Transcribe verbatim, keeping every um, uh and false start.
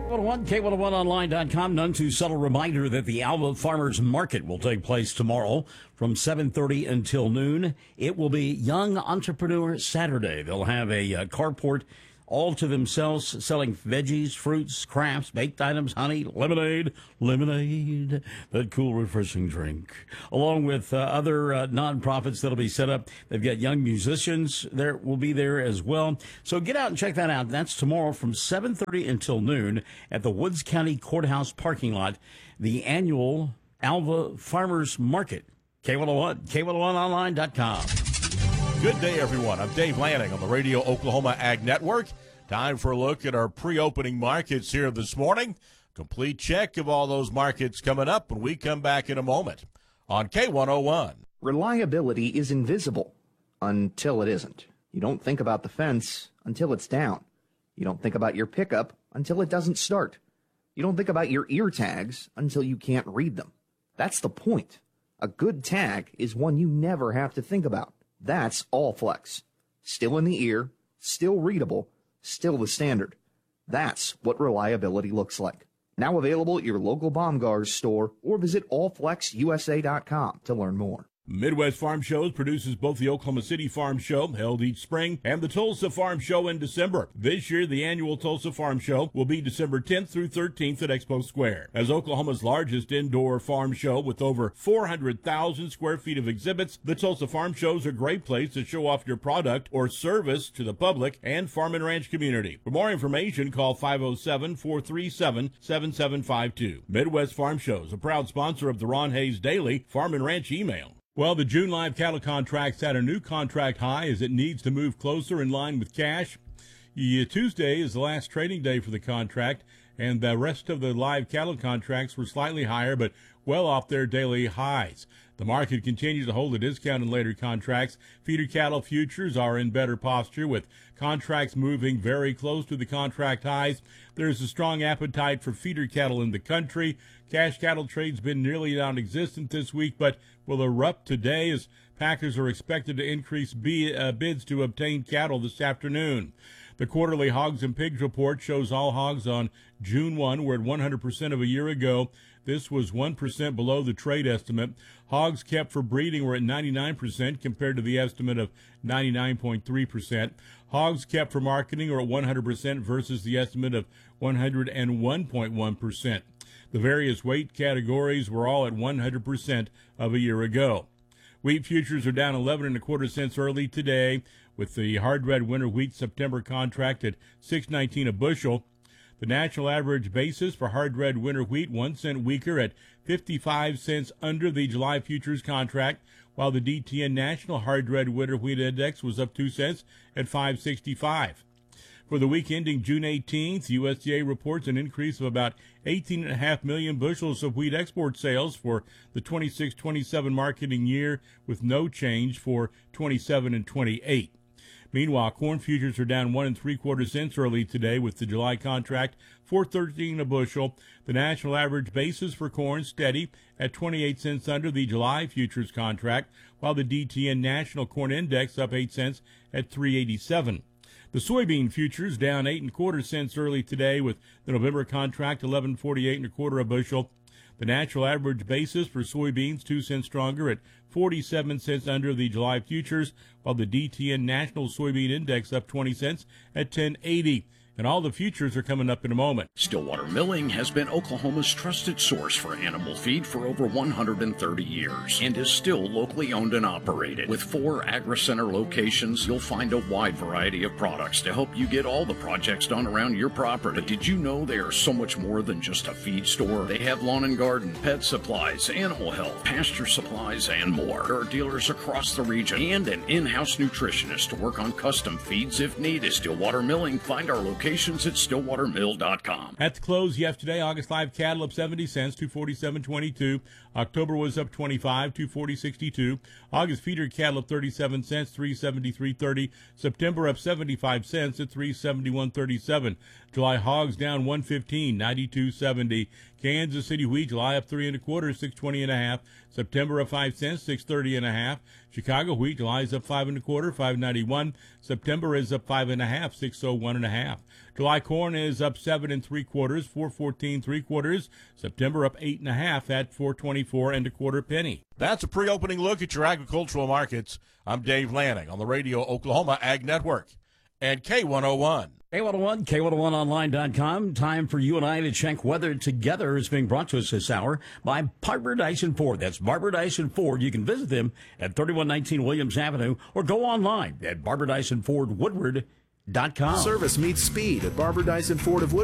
one oh one, K one oh one online dot com. None too subtle reminder that the Alva Farmers Market will take place tomorrow from seven thirty until noon. It will be Young Entrepreneur Saturday. They'll have a uh, carport all to themselves, selling veggies, fruits, crafts, baked items, honey, lemonade, lemonade, that cool, refreshing drink, along with uh, other uh, nonprofits that'll be set up. They've got young musicians there will be there as well. So get out and check that out. That's tomorrow from seven thirty until noon at the Woods County Courthouse parking lot, the annual Alva Farmers Market. K one oh one, K one oh one online dot com. Good day, everyone. I'm Dave Lanning on the Radio Oklahoma Ag Network. Time for a look at our pre-opening markets here this morning. Complete check of all those markets coming up when we come back in a moment on K one oh one. Reliability is invisible until it isn't. You don't think about the fence until it's down. You don't think about your pickup until it doesn't start. You don't think about your ear tags until you can't read them. That's the point. A good tag is one you never have to think about. That's Allflex. Still in the ear, still readable, still the standard. That's what reliability looks like. Now available at your local Baumgars store or visit all flex U S A dot com to learn more. Midwest Farm Shows produces both the Oklahoma City Farm Show, held each spring, and the Tulsa Farm Show in December. This year, the annual Tulsa Farm Show will be December tenth through thirteenth at Expo Square. As Oklahoma's largest indoor farm show with over four hundred thousand square feet of exhibits, the Tulsa Farm Show is a great place to show off your product or service to the public and farm and ranch community. For more information, call five oh seven, four three seven, seven seven five two. Midwest Farm Shows, a proud sponsor of the Ron Hayes Daily Farm and Ranch email. Well, the June live cattle contracts had a new contract high as it needs to move closer in line with cash. Yeah, Tuesday is the last trading day for the contract, and the rest of the live cattle contracts were slightly higher, but well off their daily highs. The market continues to hold a discount in later contracts. Feeder cattle futures are in better posture, with contracts moving very close to the contract highs. There's a strong appetite for feeder cattle in the country. Cash cattle trade's been nearly non-existent this week, but will erupt today as packers are expected to increase b- uh, bids to obtain cattle this afternoon. The quarterly hogs and pigs report shows all hogs on June first were at one hundred percent of a year ago. This was one percent below the trade estimate. Hogs kept for breeding were at ninety-nine percent compared to the estimate of ninety-nine point three percent. Hogs kept for marketing are at one hundred percent versus the estimate of one hundred one point one percent. The various weight categories were all at one hundred percent of a year ago. Wheat futures are down eleven and a quarter cents early today, with the hard red winter wheat September contract at six nineteen a bushel. The national average basis for hard red winter wheat one cent weaker at fifty-five cents under the July futures contract, while the D T N National Hard Red Winter Wheat Index was up two cents at five sixty-five. For the week ending June eighteenth, U S D A reports an increase of about eighteen point five million bushels of wheat export sales for the twenty-six twenty-seven marketing year, with no change for twenty-seven and twenty-eight. Meanwhile, corn futures are down one and three quarter cents early today, with the July contract four thirteen a bushel. The national average basis for corn steady at twenty-eight cents under the July futures contract, while the D T N National Corn Index up eight cents at three eighty-seven. The soybean futures down eight and a quarter cents early today, with the November contract eleven forty-eight and a quarter a bushel. The natural average basis for soybeans two cents stronger at forty-seven cents under the July futures, while the D T N National Soybean Index up twenty cents at ten eighty. And all the futures are coming up in a moment. Stillwater Milling has been Oklahoma's trusted source for animal feed for over one hundred thirty years and is still locally owned and operated. With four AgriCenter locations, you'll find a wide variety of products to help you get all the projects done around your property. But did you know they are so much more than just a feed store? They have lawn and garden, pet supplies, animal health, pasture supplies, and more. There are dealers across the region and an in-house nutritionist to work on custom feeds if needed. Stillwater Milling, find our location at stillwater mill dot com. At the close yesterday, August live cattle up seventy cents, two forty-seven twenty-two. October was up twenty-five, two forty sixty-two. August feeder cattle up thirty-seven cents, three seventy-three thirty. September up seventy-five cents at three seventy-one thirty-seven. July hogs down one fifteen, ninety-two seventy. Kansas City wheat, July up three and a quarter, six twenty and a half. September up five cents, six thirty and a half. Chicago wheat, July is up five and a quarter, five ninety-one. September is up five and a half, six oh one and a half. July corn is up seven and three quarters, four fourteen three quarters. September up eight and a half at four twenty-four and a quarter penny. That's a pre-opening look at your agricultural markets. I'm Dave Lanning on the Radio Oklahoma Ag Network and K one oh one. K one oh one, K one oh one online dot com. Time for you and I to check weather together is being brought to us this hour by Barbara Dyson Ford. That's Barbara Dyson Ford. You can visit them at thirty-one nineteen Williams Avenue or go online at barbara dyson ford woodward dot com. Service meets speed at Barbara Dyson Ford of Woodward.